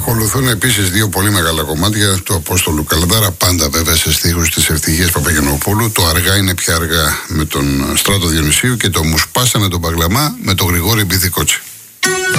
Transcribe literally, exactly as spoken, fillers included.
Ακολουθούν επίσης δύο πολύ μεγάλα κομμάτια του Απόστολου Καλδάρα, πάντα βέβαια σε στίχους της Ευτυχίας Παπαγενοπούλου. Το Αργά είναι πια αργά με τον Στράτο Διονυσίου και το Μου σπάσανε τον Παγλαμά με τον Γρηγόρη Μπιθικότσι.